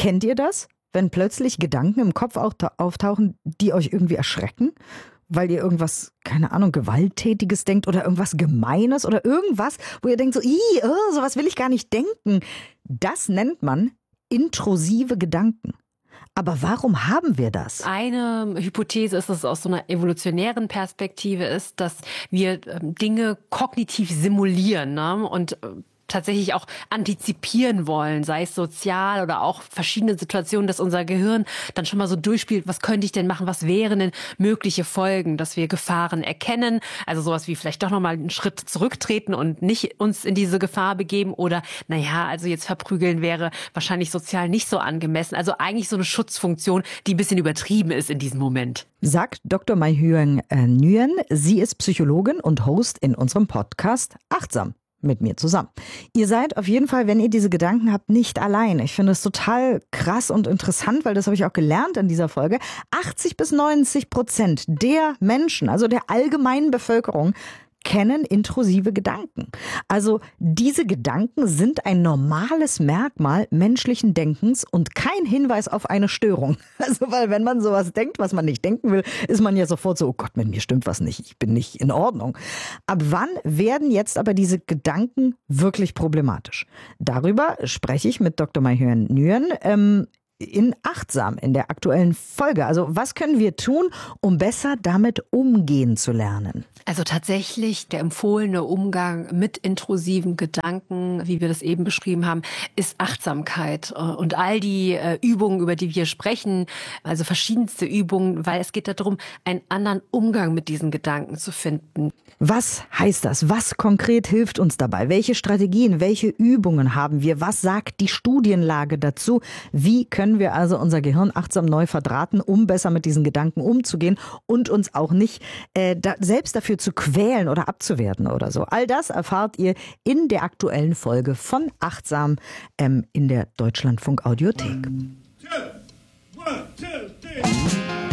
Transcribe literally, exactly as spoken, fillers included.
Kennt ihr das? Wenn plötzlich Gedanken im Kopf auftauchen, die euch irgendwie erschrecken? Weil ihr irgendwas, keine Ahnung, Gewalttätiges denkt oder irgendwas Gemeines oder irgendwas, wo ihr denkt so, ih, oh, sowas will ich gar nicht denken. Das nennt man intrusive Gedanken. Aber warum haben wir das? Eine Hypothese ist, dass es aus so einer evolutionären Perspektive ist, dass wir Dinge kognitiv simulieren, ne? Und tatsächlich auch antizipieren wollen, sei es sozial oder auch verschiedene Situationen, dass unser Gehirn dann schon mal so durchspielt, was könnte ich denn machen, was wären denn mögliche Folgen, dass wir Gefahren erkennen, also sowas wie vielleicht doch nochmal einen Schritt zurücktreten und nicht uns in diese Gefahr begeben oder, naja, also jetzt verprügeln wäre wahrscheinlich sozial nicht so angemessen, also eigentlich so eine Schutzfunktion, die ein bisschen übertrieben ist in diesem Moment. Sagt Doktor Mai Hyun Nguyen. Sie ist Psychologin und Host in unserem Podcast Achtsam. Mit mir zusammen. Ihr seid auf jeden Fall, wenn ihr diese Gedanken habt, nicht allein. Ich finde es total krass und interessant, weil das habe ich auch gelernt in dieser Folge. achtzig bis neunzig Prozent der Menschen, also der allgemeinen Bevölkerung, kennen intrusive Gedanken. Also diese Gedanken sind ein normales Merkmal menschlichen Denkens und kein Hinweis auf eine Störung. Also weil wenn man sowas denkt, was man nicht denken will, ist man ja sofort so, oh Gott, mit mir stimmt was nicht, ich bin nicht in Ordnung. Ab wann werden jetzt aber diese Gedanken wirklich problematisch? Darüber spreche ich mit Doktor Mai Hyun Nguyen ähm, in Achtsam in der aktuellen Folge. Also was können wir tun, um besser damit umgehen zu lernen? Also tatsächlich der empfohlene Umgang mit intrusiven Gedanken, wie wir das eben beschrieben haben, ist Achtsamkeit. Und all die Übungen, über die wir sprechen, also verschiedenste Übungen, weil es geht darum, einen anderen Umgang mit diesen Gedanken zu finden. Was heißt das? Was konkret hilft uns dabei? Welche Strategien, welche Übungen haben wir? Was sagt die Studienlage dazu? Wie können wir also unser Gehirn achtsam neu verdrahten, um besser mit diesen Gedanken umzugehen und uns auch nicht äh, da, selbst dafür zu quälen oder abzuwerten oder so? All das erfahrt ihr in der aktuellen Folge von Achtsam ähm, in der Deutschlandfunk Audiothek.